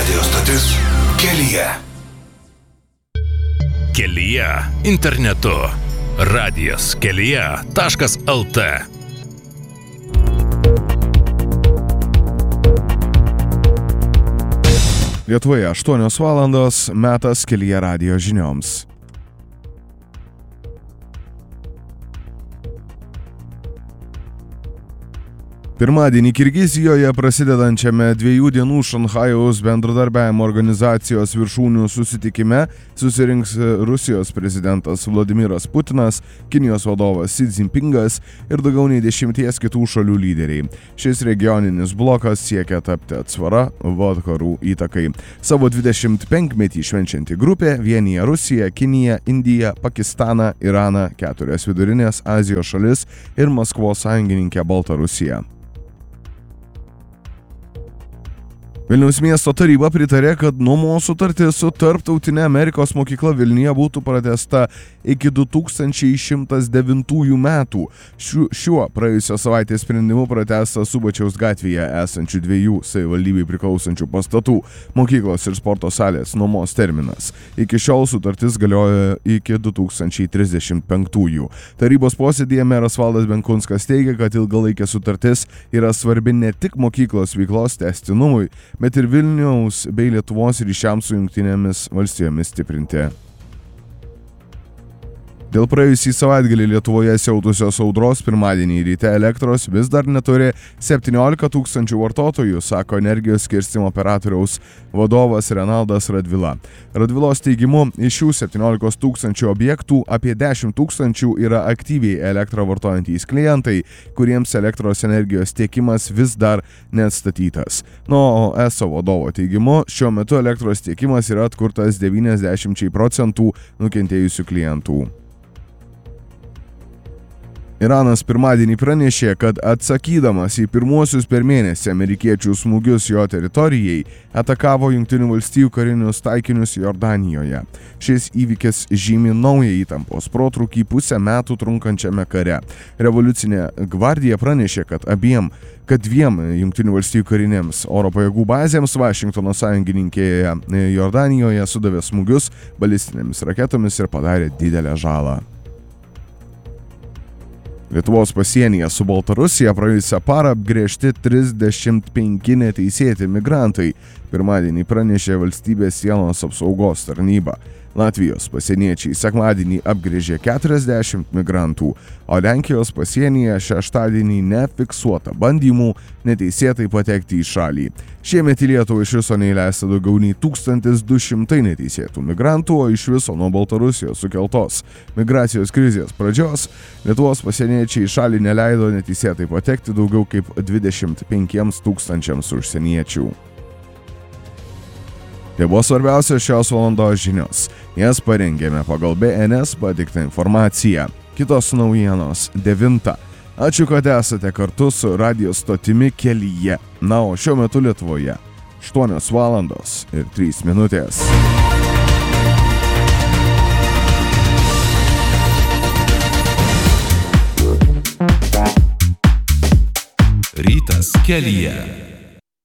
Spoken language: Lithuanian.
Radio stotis Kelyje. Kelyje internetu. Radijas kelyje.lt. Lietuvoje 8 valandos, metas Kelyje radijo žinioms. Pirmadienį Kirgizijoje prasidedančiame 2 dienų Šanchajaus bendradarbiavimo organizacijos viršūnių susitikime susirinks Rusijos prezidentas Vladimiras Putinas, Kinijos vadovas Xi Jinpingas ir daugiau nei 10 kitų šalių lyderiai. Šis regioninis blokas siekia tapti atsvara vakarų įtakai. Savo 25-metį švenčianti grupė vienija Rusiją, Kiniją, Indiją, Pakistaną, Iraną, 4 vidurinės Azijos šalis ir Maskvos sąjungininkę Baltarusiją. Vilniaus miesto taryba pritarė, kad nuomos sutartis su Tarptautinė Amerikos mokykla Vilniuje būtų pratęsta iki 2109 metų. Šiuo praėjusios savaitės sprendimu pratęsta Subačiaus gatvėje esančių 2 savivaldybei priklausančių pastatų mokyklos ir sporto salės nuomos terminas. Iki šiol sutartis galioja iki 2035. Tarybos posėdyje meras Valdas Benkunskas teigia, kad ilgalaikė sutartis yra svarbi ne tik mokyklos veiklos tęstinumui, bet ir Vilniaus bei Lietuvos ryšiams su Jungtinėmis valstijomis stiprinti. Dėl praėjusį savaitgalį Lietuvoje siautusios audros pirmadienį ryte elektros vis dar neturi 17 000 vartotojų, sako energijos skirstymo operatoriaus vadovas Renaldas Radvila. Radvilos teigimu, iš šių 17 000 objektų apie 10 000 yra aktyviai elektrą vartojantys klientai, kuriems elektros energijos tiekimas vis dar neatstatytas. O ESO vadovo teigimu, šiuo metu elektros tiekimas yra atkurtas 90% nukentėjusių klientų. Iranas pirmadienį pranešė, kad atsakydamas į pirmuosius per mėnesį amerikiečių smūgius jo teritorijai, atakavo Jungtinių valstijų karinius taikinius Jordanijoje. Šis įvykis žymi naują įtampos protrūkį pusę metų trunkančiame kare. Revoliucinė gvardija pranešė, kad dviem Jungtinių valstijų karinėms oro pajėgų bazėms Vašingtono sąjungininkėje Jordanijoje sudavė smūgius balistinėmis raketomis ir padarė didelę žalą. Lietuvos pasienyje su Baltarusija praėjusią parą apgręžti 35 neteisėti migrantai. Pirmadienį pranešė valstybės sienos apsaugos tarnyba. Latvijos pasieniečiai sekmadienį apgręžė 40 migrantų, o Lenkijos pasienyje šeštadienį nefiksuota bandymų neteisėtai patekti į šalį. Šiemet į Lietuvą iš viso neįleista daugiau nei 1200 neteisėtų migrantų, o iš viso nuo Baltarusijos sukeltos migracijos krizės pradžios Lietuvos pasieniečiai į šalį neleido neteisėtai patekti daugiau kaip 25 000 užsieniečių. Tai buvo svarbiausios šios valandos žinios. Jas parengėme pagal BNS pateiktą informaciją. Kitos naujienos 9. Ačiū, kad esate kartu su radio stotimi Kelyje. O šiuo metu Lietuvoje 8 valandos ir 3 minutės. Rytas Kelyje.